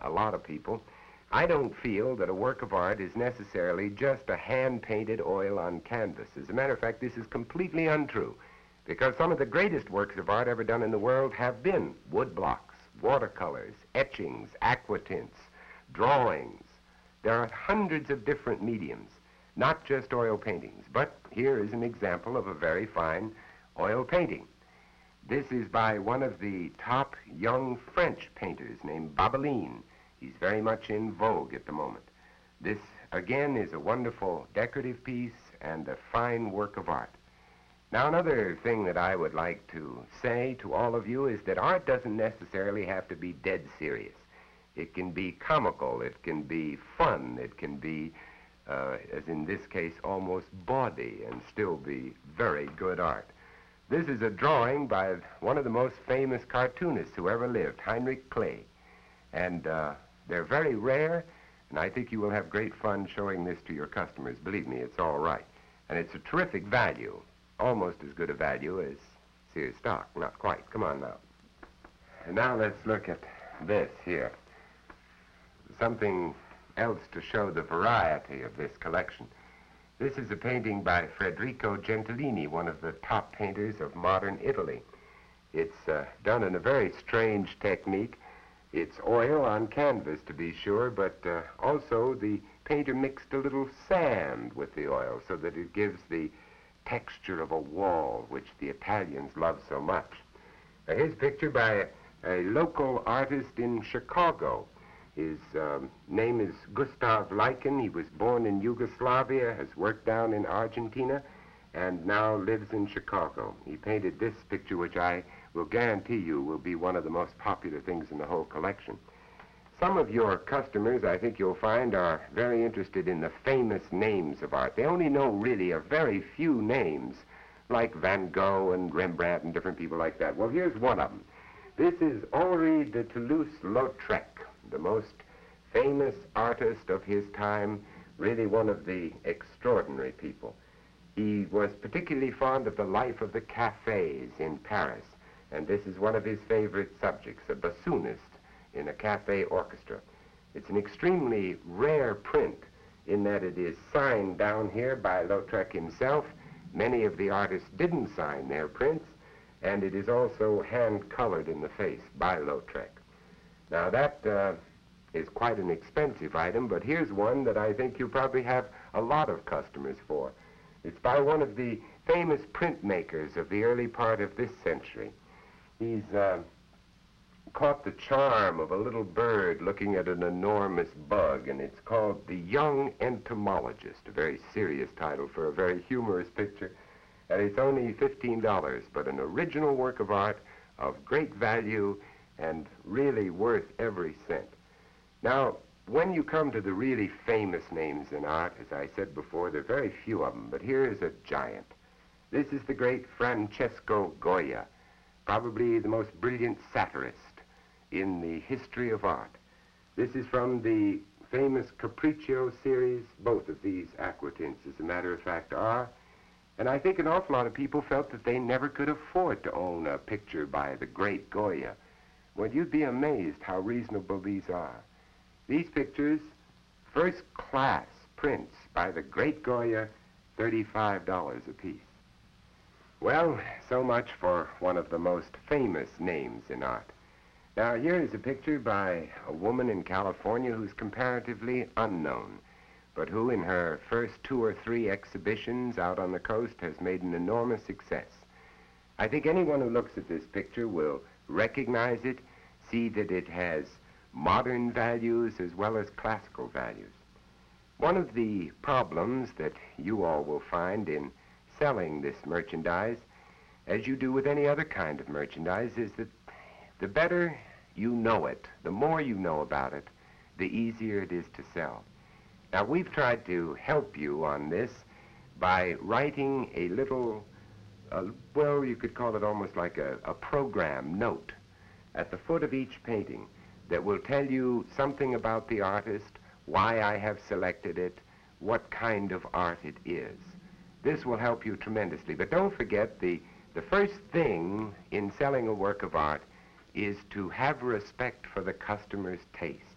a lot of people, I don't feel that a work of art is necessarily just a hand-painted oil on canvas. As a matter of fact, this is completely untrue, because some of the greatest works of art ever done in the world have been wood blocks, watercolors, etchings, aquatints, drawings. There are hundreds of different mediums, not just oil paintings, but here is an example of a very fine oil painting. This is by one of the top young French painters named Babeline. He's very much in vogue at the moment. This, again, is a wonderful decorative piece and a fine work of art. Now, another thing that I would like to say to all of you is that art doesn't necessarily have to be dead serious. It can be comical, it can be fun, it can be, as in this case, almost bawdy and still be very good art. This is a drawing by one of the most famous cartoonists who ever lived, Heinrich Kley. And they're very rare, and I think you will have great fun showing this to your customers. Believe me, it's all right. And it's a terrific value, almost as good a value as Sears stock. Not quite. Come on now. And now let's look at this here. Something else to show the variety of this collection. This is a painting by Federico Gentilini, one of the top painters of modern Italy. It's done in a very strange technique. It's oil on canvas, to be sure, but also the painter mixed a little sand with the oil so that it gives the texture of a wall, which the Italians love so much. Here's a picture by a local artist in Chicago. His name is Gustav Leichen. He was born in Yugoslavia, has worked down in Argentina, and now lives in Chicago. He painted this picture, which I will guarantee you will be one of the most popular things in the whole collection. Some of your customers, I think you'll find, are very interested in the famous names of art. They only know really a very few names, like Van Gogh and Rembrandt and different people like that. Well, here's one of them. This is Henri de Toulouse-Lautrec, the most famous artist of his time, really one of the extraordinary people. He was particularly fond of the life of the cafes in Paris, and this is one of his favorite subjects, a bassoonist in a cafe orchestra. It's an extremely rare print in that it is signed down here by Lautrec himself. Many of the artists didn't sign their prints, and it is also hand-colored in the face by Lautrec. Now that is quite an expensive item, but here's one that I think you probably have a lot of customers for. It's by one of the famous printmakers of the early part of this century. He's caught the charm of a little bird looking at an enormous bug, and it's called The Young Entomologist, a very serious title for a very humorous picture, and it's only $15, but an original work of art of great value and really worth every cent. Now, when you come to the really famous names in art, as I said before, there are very few of them, but here is a giant. This is the great Francesco Goya, probably the most brilliant satirist in the history of art. This is from the famous Capriccio series. Both of these aquatints, as a matter of fact, are. And I think an awful lot of people felt that they never could afford to own a picture by the great Goya. Well, you'd be amazed how reasonable these are. These pictures, first-class prints by the great Goya, $35 a piece. Well, so much for one of the most famous names in art. Now, here is a picture by a woman in California who's comparatively unknown, but who in her first 2 or 3 exhibitions out on the coast has made an enormous success. I think anyone who looks at this picture will recognize it, see that it has modern values as well as classical values. One of the problems that you all will find in selling this merchandise, as you do with any other kind of merchandise, is that the better you know it, the more you know about it, the easier it is to sell. Now, we've tried to help you on this by writing a little, well, you could call it almost like a program note at the foot of each painting that will tell you something about the artist, why I have selected it, what kind of art it is. This will help you tremendously. But don't forget, the first thing in selling a work of art is to have respect for the customer's taste.